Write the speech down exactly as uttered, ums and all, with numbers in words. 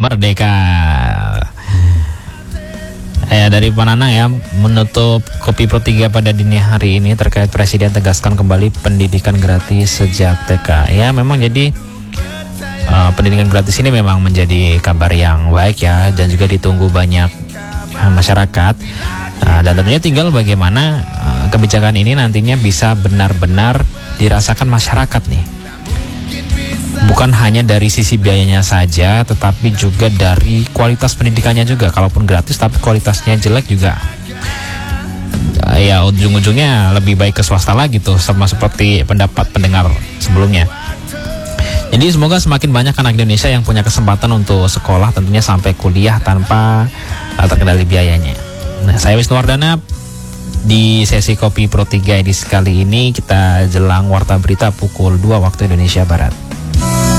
merdeka. Ya, dari Panana ya, menutup Kopi Pro tiga pada dini hari ini terkait Presiden tegaskan kembali pendidikan gratis sejak T K. Ya, memang jadi uh, pendidikan gratis ini memang menjadi kabar yang baik ya, dan juga ditunggu banyak uh, masyarakat. Uh, dan tentunya tinggal bagaimana uh, kebijakan ini nantinya bisa benar-benar dirasakan masyarakat nih. Bukan hanya dari sisi biayanya saja, tetapi juga dari kualitas pendidikannya juga. Kalaupun gratis tapi kualitasnya jelek juga, ya ujung-ujungnya lebih baik ke swasta lagi tuh, sama seperti pendapat pendengar sebelumnya. Jadi semoga semakin banyak anak Indonesia yang punya kesempatan untuk sekolah, tentunya sampai kuliah tanpa terkendali biayanya. Nah, saya Wisnu Wardana di sesi Kopi Pro tiga edisi kali ini, kita jelang warta berita pukul dua waktu Indonesia Barat.